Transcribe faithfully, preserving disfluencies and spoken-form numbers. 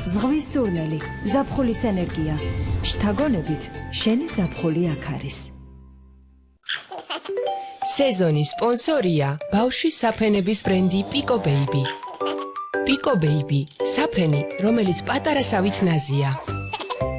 ზღვის სურნელი, ზაფხულის ენერგია. შთაგონებით, შენი ზაფხული აქ არის. სეზონის სპონსორია ბავშვის საფენების ბრენდი Pico Baby. Pico Baby, საფენი, რომელიც პატარა სავით ნაზია.